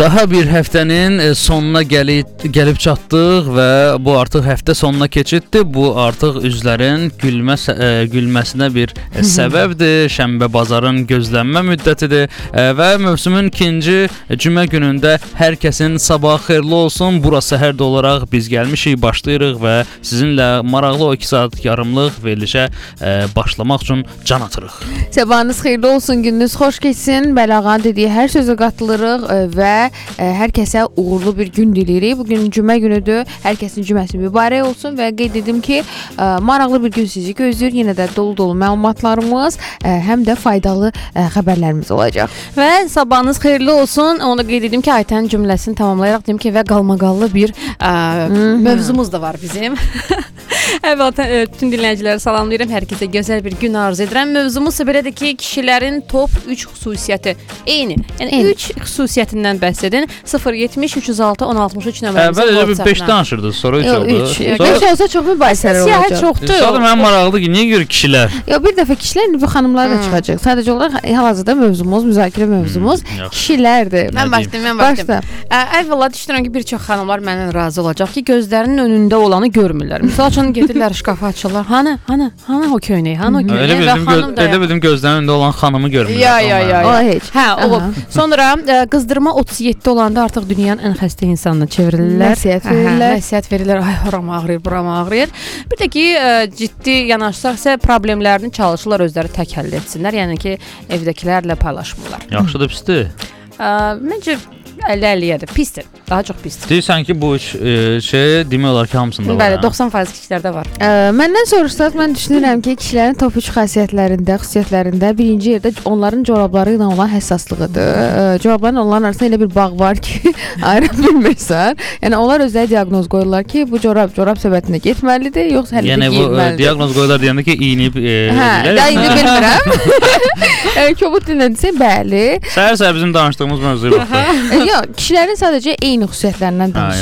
Daha bir həftənin sonuna gəlib çatdıq və bu artıq həftə sonuna keçiddir. Bu artıq üzlərin gülməsinə bir səbəbdir. Şənbə bazarın gözlənmə müddətidir və mövsümün ikinci cümə günündə hər kəsin sabahı xeyirli olsun. Bura səhər olaraq biz gəlmişik, başlayırıq və sizinlə maraqlı o 2 saat yarımlıq verilişə başlamaq üçün can atırıq. Sabahınız xeyirli olsun, gününüz xoş keçsin. Bəlağanın dediyi hər sözə qatılırıq və hər kəsə uğurlu bir gün diləyirik. Bugün cümə günüdür. Hər kəsin cüməsi mübarək olsun və qeyd edim ki, maraqlı bir gün sizi gözləyir. Yenə də dolu-dolu məlumatlarımız, həm də faydalı xəbərlərimiz olacaq. Və sabahınız xeyirli olsun. Onu qeyd edim ki, Aytənin cümləsini tamamlayaraq deyim ki, və qalmaqallı bir mövzumuz da var bizim. Əvvəlcə bütün dinləyiciləri salamlayıram. Hər kəsə gözəl bir gün arzu edirəm. Mövzumuz belədir ki, kişilərin top 3 xüsusiyyəti eyni. Yəni 3 xüsusiyyətindən bəhs edin. 070 306 1063 nömrəmizə WhatsApp-dan. 5 danışırdınız, sonra 3 oldu. 5 olsa çox mübahisələr olacaq. Siyahət çoxdur. Sadəcə mənim maraqlıdır ki, niyə görə kişilər? Bir dəfə kişilər, bu xanımlar da çıxacaq. Sadəcə olaraq hal-hazırda mövzumuz, müzakirə mövzumuz kişilərdir. Mən başlayım. Əvvəla düşünürəm ki, bir çox xanımlar məndən razı olacaq ki, gözlərinin önündə olanı görmürlər. Məsəl üçün gedirlər şkafa açırlar. Hanı o köynək, hanı o köynək? Elə bildim gözlərinin önündə olan xanımı görmürlər. O heç. Olub. Sonra qızdırma 37 olanda artıq dünyanın ən xəstə insanına çevrilirlər. Nəsihət verirlər. Ay, oram ağrıyır, buram ağrıyır. Bir də ki, ciddi yanaşsaqsa problemlərini çalışırlar özləri tək həll etsinlər. Yəni ki, evdəkilərlə paylaşmırlar. Yaxşıdır, pisdir? Məncə 50-50-yədir. Pisdir. Daha çox pisdir. Deyirsən ki, bu demək olar ki, hamısında var. Bəli, 90% kişilərdə var. Məndən soruşsaq, mən düşünürəm ki, kişilərin top 3 xüsusiyyətlərində birinci yerdə onların corabları ilə olan həssaslığıdır. Corabların onların arasında elə bir bağ var ki, ayrı bilmirsən. Yəni, onlar özləri diaqnoz qoyurlar ki, bu corab səbətində getməlidir, yoxsa hələ də giyilməlidir. Yəni, bu diaqnoz qoyurlar deyəndə ki, iynib indi bilmirəm. Kobud dillə desə, bəli. Səhər-səhər bizim danışdığımız mövzuya baxdı. Yox, kişilərin sadəcə eyni xüsusiyyətlərindən danışırıq.